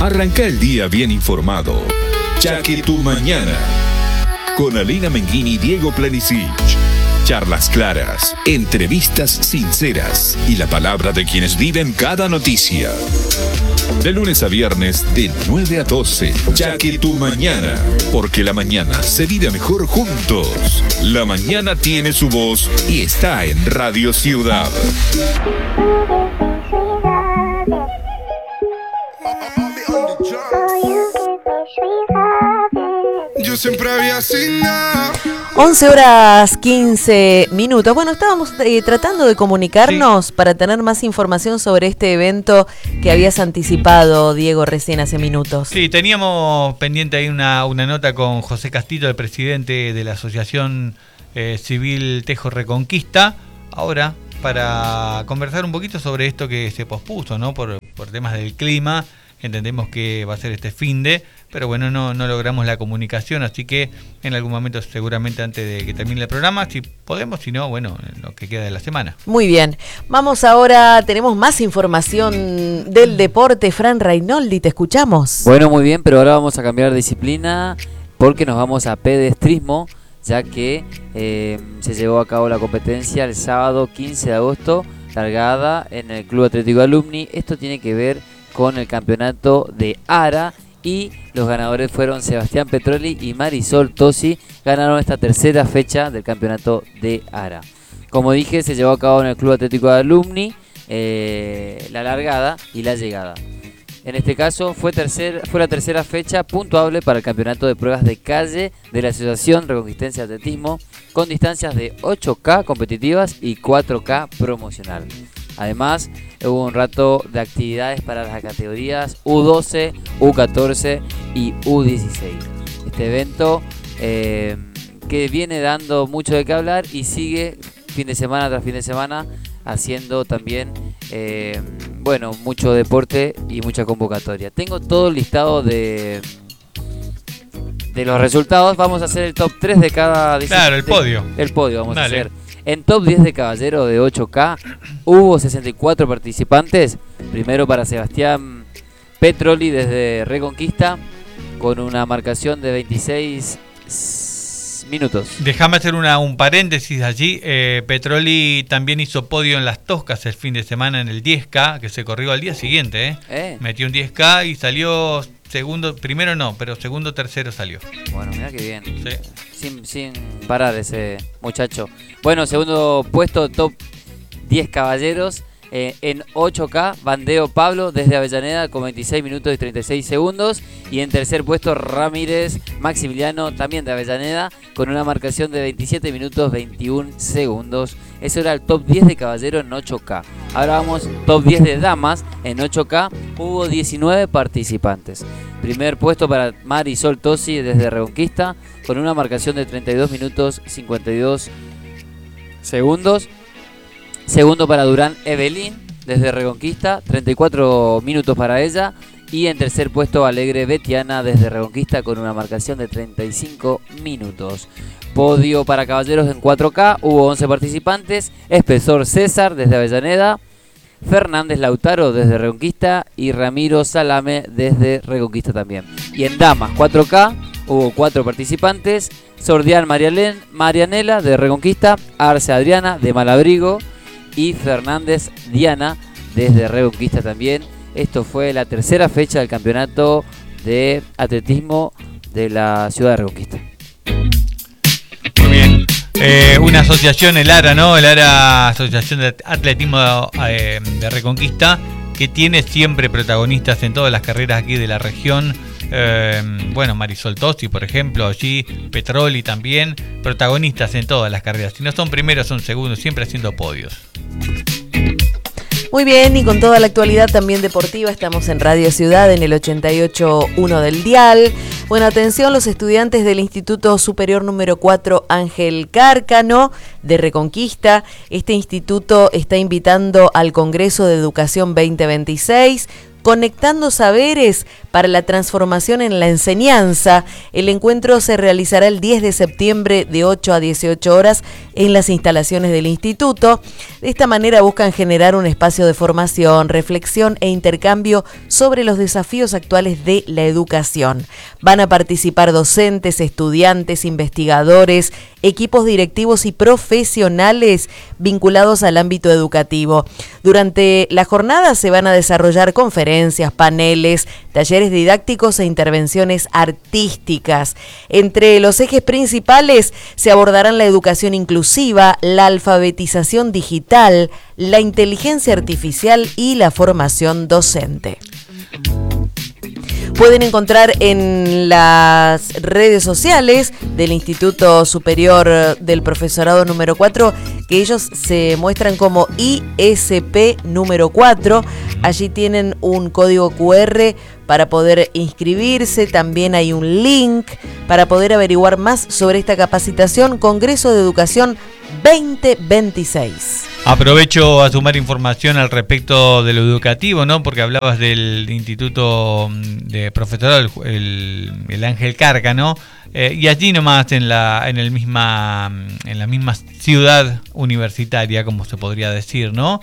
Arranca el día bien informado. Chaque tu mañana. Con Alina Menguini y Diego Planisic. Charlas claras, entrevistas sinceras y la palabra de quienes viven cada noticia. De lunes a viernes, de 9 a 12. Chaque tu mañana. Porque la mañana se vive mejor juntos. La mañana tiene su voz y está en Radio Ciudad. Yo siempre había asignado 11 horas 15 minutos. Bueno, estábamos tratando de comunicarnos para tener más información sobre este evento que habías anticipado, Diego, recién hace minutos. Sí, teníamos pendiente ahí una nota con José Castillo, el presidente de la Asociación Civil Tejo Reconquista. Ahora, para conversar un poquito sobre esto que se pospuso, ¿no? Por temas del clima. Entendemos que va a ser este finde, pero bueno, no logramos la comunicación, así que en algún momento seguramente antes de que termine el programa, si podemos, si no, bueno, lo que queda de la semana. Muy bien, vamos ahora, tenemos más información del deporte. Fran Rainoldi, te escuchamos. Bueno, muy bien, pero ahora vamos a cambiar de disciplina porque nos vamos a pedestrismo, ya que se llevó a cabo la competencia el sábado 15 de agosto, largada en el Club Atlético Alumni. Esto tiene que ver con el campeonato de ARA y los ganadores fueron Sebastián Petroli y Marisol Tosi. Ganaron esta tercera fecha del campeonato de ARA. Como dije, se llevó a cabo en el Club Atlético de Alumni la largada y la llegada. En este caso fue la tercera fecha puntuable para el campeonato de pruebas de calle de la Asociación Reconquistense de Atletismo, con distancias de 8K competitivas y 4K promocional. Además, hubo un rato de actividades para las categorías U12, U14 y U16. Este evento que viene dando mucho de qué hablar y sigue fin de semana tras fin de semana haciendo también mucho deporte y mucha convocatoria. Tengo todo el listado de los resultados. Vamos a hacer el top 3 de cada disciplina. Claro, el podio. El podio vamos Dale. a hacer. En top 10 de caballero de 8K hubo 64 participantes. Primero para Sebastián Petroli desde Reconquista con una marcación de 26 minutos. Déjame hacer un paréntesis allí. Petroli también hizo podio en las Toscas el fin de semana en el 10K, que se corrió al día siguiente. Metió un 10K y salió segundo, primero no, pero segundo, tercero salió. Bueno, mira qué bien. Sí. Sin parar ese muchacho. Bueno, segundo puesto, top 10 caballeros. En 8K, Bandeo Pablo desde Avellaneda con 26 minutos y 36 segundos. Y en tercer puesto, Ramírez Maximiliano, también de Avellaneda, con una marcación de 27 minutos 21 segundos. Eso era el top 10 de caballero en 8K. Ahora vamos, top 10 de damas. En 8K hubo 19 participantes. Primer puesto para Marisol Tosi desde Reconquista, con una marcación de 32 minutos 52 segundos. Segundo para Durán Evelyn desde Reconquista, 34 minutos para ella. Y en tercer puesto Alegre Betiana desde Reconquista con una marcación de 35 minutos. Podio para caballeros en 4K, hubo 11 participantes. Espesor César desde Avellaneda, Fernández Lautaro desde Reconquista y Ramiro Salame desde Reconquista también. Y en damas 4K hubo 4 participantes. Sordián Marianela de Reconquista, Arce Adriana de Malabrigo y Fernández Diana desde Reconquista también. Esto fue la tercera fecha del campeonato de atletismo de la ciudad de Reconquista. Muy bien. Una asociación, el ARA, ¿no? El ARA, Asociación de Atletismo de Reconquista, que tiene siempre protagonistas en todas las carreras aquí de la región. Marisol Tosi, por ejemplo, allí, Petroli también, protagonistas en todas las carreras. Si no son primeros, son segundos, siempre haciendo podios. Muy bien, y con toda la actualidad también deportiva, estamos en Radio Ciudad en el 88.1 del dial. Bueno, atención, los estudiantes del Instituto Superior número 4 Ángel Cárcano de Reconquista. Este instituto está invitando al Congreso de Educación 2026 Conectando Saberes para la Transformación en la Enseñanza. El encuentro se realizará el 10 de septiembre de 8 a 18 horas en las instalaciones del instituto. De esta manera buscan generar un espacio de formación, reflexión e intercambio sobre los desafíos actuales de la educación. Van a participar docentes, estudiantes, investigadores, equipos directivos y profesionales vinculados al ámbito educativo. Durante la jornada se van a desarrollar conferencias, paneles, talleres didácticos e intervenciones artísticas. Entre los ejes principales se abordarán la educación inclusiva, la alfabetización digital, la inteligencia artificial y la formación docente. Pueden encontrar en las redes sociales del Instituto Superior del Profesorado número 4 que ellos se muestran como ISP número 4. Allí tienen un código QR para poder inscribirse. También hay un link para poder averiguar más sobre esta capacitación Congreso de Educación 2026. Aprovecho a sumar información al respecto de lo educativo, ¿no? Porque hablabas del Instituto de Profesorado, el Ángel Cárcano, y allí nomás en la misma ciudad universitaria, como se podría decir, ¿no?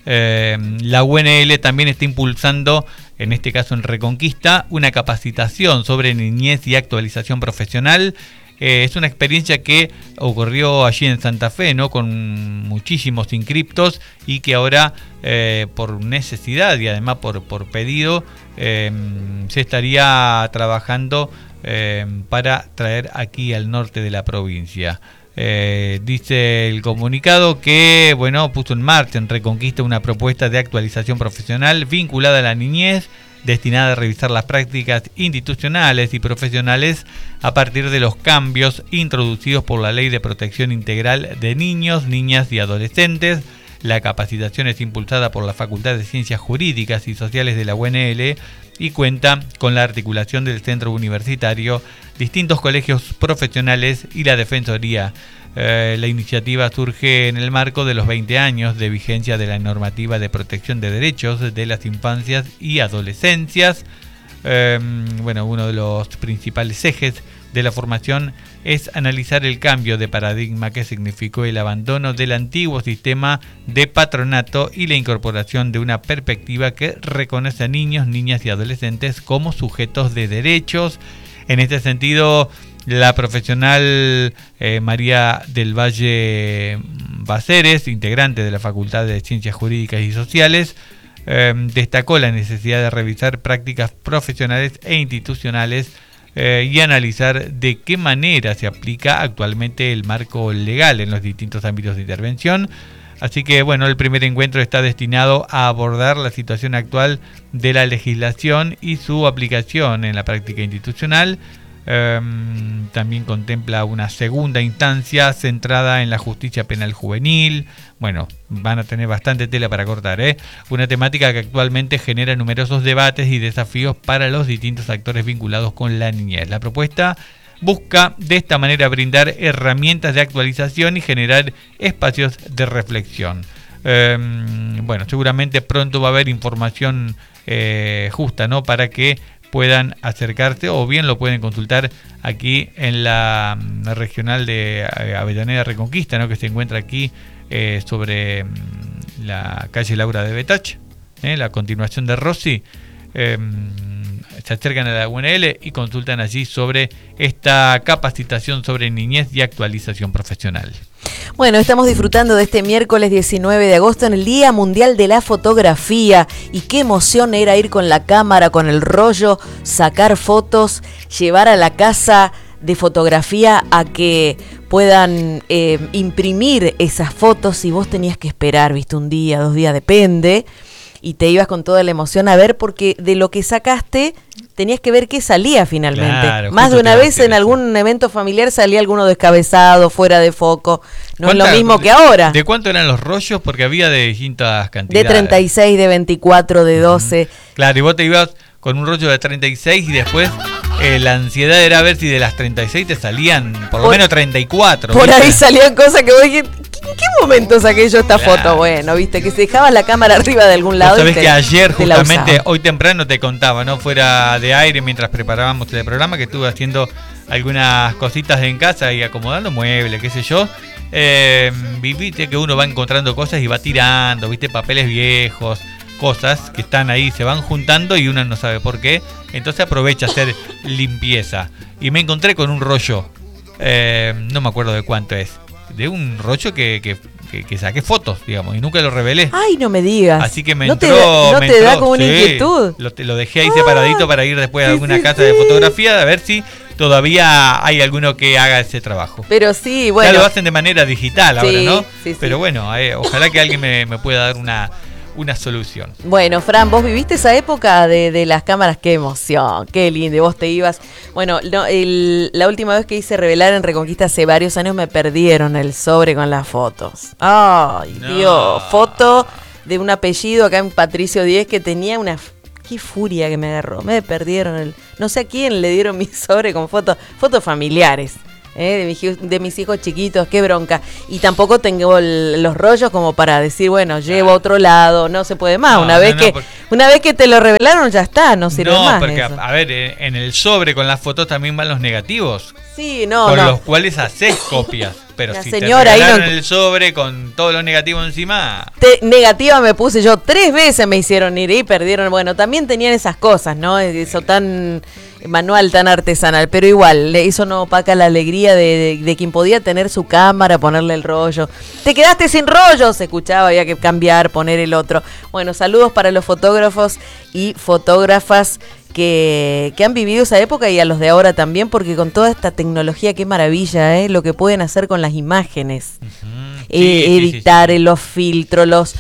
La UNL también está impulsando, en este caso en Reconquista, una capacitación sobre niñez y actualización profesional. Es una experiencia que ocurrió allí en Santa Fe, ¿no? Con muchísimos inscriptos y que ahora por necesidad y además por pedido se estaría trabajando para traer aquí al norte de la provincia. Dice el comunicado que puso en marcha en Reconquista una propuesta de actualización profesional vinculada a la niñez, destinada a revisar las prácticas institucionales y profesionales a partir de los cambios introducidos por la Ley de Protección Integral de Niños, Niñas y Adolescentes. La capacitación es impulsada por la Facultad de Ciencias Jurídicas y Sociales de la UNL y cuenta con la articulación del Centro Universitario, distintos colegios profesionales y la Defensoría. La iniciativa surge en el marco de los 20 años de vigencia de la normativa de protección de derechos de las infancias y adolescencias. Uno de los principales ejes de la formación es analizar el cambio de paradigma que significó el abandono del antiguo sistema de patronato y la incorporación de una perspectiva que reconoce a niños, niñas y adolescentes como sujetos de derechos. En este sentido, la profesional María del Valle Baceres, integrante de la Facultad de Ciencias Jurídicas y Sociales, destacó la necesidad de revisar prácticas profesionales e institucionales y analizar de qué manera se aplica actualmente el marco legal en los distintos ámbitos de intervención. Así que el primer encuentro está destinado a abordar la situación actual de la legislación y su aplicación en la práctica institucional. También contempla una segunda instancia centrada en la justicia penal juvenil. Van a tener bastante tela para cortar, una temática que actualmente genera numerosos debates y desafíos para los distintos actores vinculados con la niñez. La propuesta busca de esta manera brindar herramientas de actualización y generar espacios de reflexión. Seguramente pronto va a haber información justa, ¿no? Para que puedan acercarse o bien lo pueden consultar aquí en la regional de Avellaneda Reconquista, ¿no? Que se encuentra aquí sobre la calle Laura de Betach, la continuación de Rossi. Se acercan a la UNL y consultan allí sobre esta capacitación sobre niñez y actualización profesional. Estamos disfrutando de este miércoles 19 de agosto en el Día Mundial de la Fotografía y qué emoción era ir con la cámara, con el rollo, sacar fotos, llevar a la casa de fotografía a que puedan imprimir esas fotos y vos tenías que esperar, un día, 2 días, depende. Y te ibas con toda la emoción a ver porque de lo que sacaste tenías que ver qué salía finalmente. Claro, más de una vez en algún evento familiar salía alguno descabezado, fuera de foco. No es lo mismo que ahora. ¿De cuánto eran los rollos? Porque había de distintas cantidades. De 36, de 24, de 12. Claro, y vos te ibas con un rollo de 36 y después la ansiedad era ver si de las 36 te salían por lo menos 34. Por ahí salían cosas que vos dijiste, ¿En qué momento saqué yo esta foto? Bueno, viste, que se dejaba la cámara arriba de algún lado. Sabés que ayer, justamente, hoy temprano te contaba, ¿no? Fuera de aire, mientras preparábamos el programa, que estuve haciendo algunas cositas en casa y acomodando muebles, qué sé yo. Viste que uno va encontrando cosas y va tirando, viste, papeles viejos, cosas que están ahí, se van juntando y uno no sabe por qué. Entonces aprovecha a hacer limpieza. Y me encontré con un rollo, no me acuerdo de cuánto es, de un rollo que saqué fotos, digamos, y nunca lo revelé. Ay, no me digas. Así que me ¿No entró. te da como una inquietud? Lo dejé ahí separadito para ir después a alguna casa de fotografía a ver si todavía hay alguno que haga ese trabajo. Pero sí, bueno. Ya lo hacen de manera digital ahora, ¿no? Sí, pero bueno, ojalá que alguien me pueda dar una solución. Bueno, Fran, vos viviste esa época de las cámaras, qué emoción, qué lindo, vos te ibas. Bueno, la última vez que hice revelar en Reconquista hace varios años me perdieron el sobre con las fotos. Ay, no. Dios, foto de un apellido acá en Patricio 10 que tenía una... Qué furia que me agarró, me perdieron no sé a quién le dieron mi sobre con fotos familiares. De mis hijos chiquitos, qué bronca. Y tampoco tengo los rollos como para decir, bueno, llevo a otro lado, no se puede más. Una vez que te lo revelaron ya está, no sirve más. No, porque eso. A ver, en el sobre con las fotos también van los negativos. Sí, no, con los cuales haces copias. Pero la si señora te regalaron el sobre con todos los negativos encima... Negativa me puse yo, 3 veces me hicieron ir y perdieron. Bueno, también tenían esas cosas, ¿no? Eso tan manual, tan artesanal. Pero igual, eso no opaca la alegría de quien podía tener su cámara, ponerle el rollo. Te quedaste sin rollo, se escuchaba, había que cambiar, poner el otro. Bueno, saludos para los fotógrafos y fotógrafas que han vivido esa época y a los de ahora también, porque con toda esta tecnología, qué maravilla, lo que pueden hacer con las imágenes. Editar los filtros,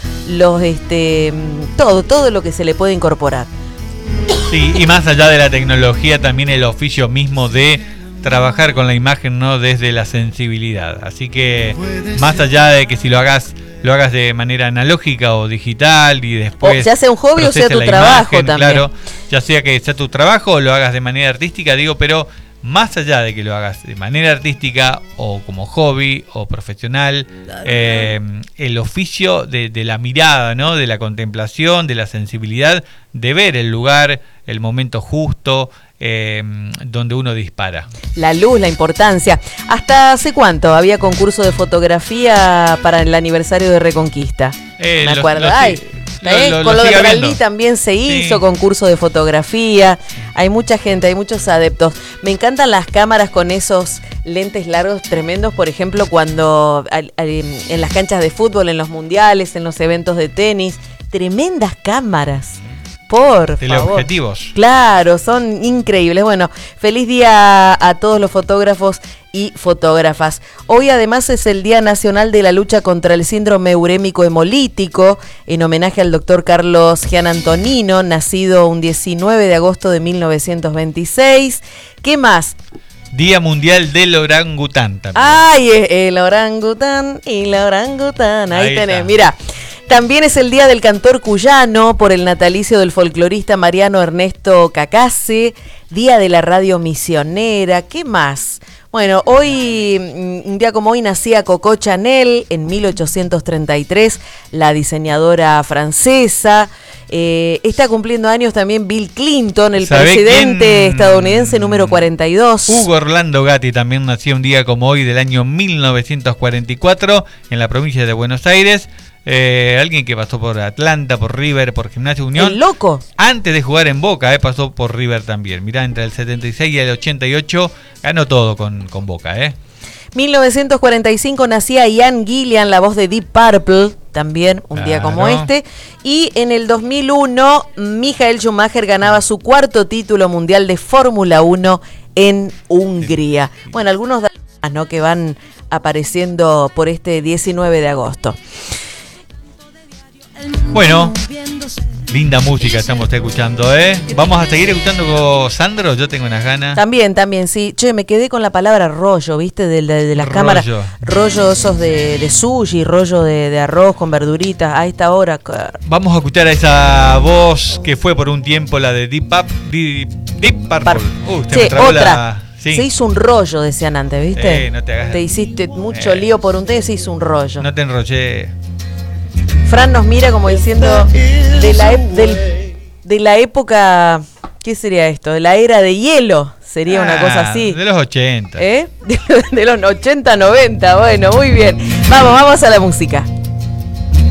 todo lo que se le puede incorporar. Sí, y más allá de la tecnología, también el oficio mismo de trabajar con la imagen, ¿no? Desde la sensibilidad. Así que más allá de que si lo hagas de manera analógica o digital y después... O ya sea un hobby o sea tu trabajo imagen, también. Claro, ya sea que sea tu trabajo o lo hagas de manera artística, pero más allá de que lo hagas de manera artística o como hobby o profesional, el oficio de la mirada, ¿no? De la contemplación, de la sensibilidad, de ver el lugar, el momento justo, donde uno dispara. La luz, la importancia. ¿Hasta hace cuánto había concurso de fotografía para el aniversario de Reconquista? Me acuerdo. Con lo de Rally también se hizo concurso de fotografía. Hay mucha gente, hay muchos adeptos. Me encantan las cámaras con esos lentes largos tremendos, por ejemplo, cuando en las canchas de fútbol, en los mundiales, en los eventos de tenis. Tremendas cámaras. Por teleobjetivos. Claro, son increíbles. Bueno, feliz día a todos los fotógrafos y fotógrafas. Hoy además es el Día Nacional de la Lucha contra el Síndrome Urémico Hemolítico, en homenaje al doctor Carlos Gian Antonino, nacido un 19 de agosto de 1926. ¿Qué más? Día Mundial del Orangután también. ¡Ay, el orangután y la orangután! Ahí tenés, está. Mira. También es el Día del Cantor Cuyano por el natalicio del folclorista Mariano Ernesto Cacase, Día de la Radio Misionera, ¿qué más? Bueno, hoy, un día como hoy, nacía Coco Chanel en 1833, la diseñadora francesa. Está cumpliendo años también Bill Clinton, el presidente estadounidense número 42. Hugo Orlando Gatti también nació un día como hoy del año 1944 en la provincia de Buenos Aires. Alguien que pasó por Atlanta, por River, por Gimnasia Unión. El loco. Antes de jugar en Boca, pasó por River también. Mirá, entre el 76 y el 88 ganó todo con Boca. 1945 nacía Ian Gillan, la voz de Deep Purple, también un día como este. Y en el 2001, Michael Schumacher ganaba su 4º título mundial de Fórmula 1 en Hungría. Bueno, algunos datos, ¿no?, que van apareciendo por este 19 de agosto. Bueno, linda música estamos escuchando, Vamos a seguir escuchando con Sandro, yo tengo unas ganas. También, sí. Che, me quedé con la palabra rollo, ¿viste? De las cámaras. Rollo esos de sushi, rollo de arroz con verduritas, a esta hora. Vamos a escuchar a esa voz que fue por un tiempo la de Deep Purple. Sí, otra. Sí. Se hizo un rollo, decían antes, ¿viste? No te hagas. Te hiciste mucho lío por un té, se hizo un rollo. No te enrollé. Fran nos mira como diciendo de la época, ¿qué sería esto? De la era de hielo, sería una cosa así. De los 80. De los 80, 90, bueno, muy bien. Vamos a la música.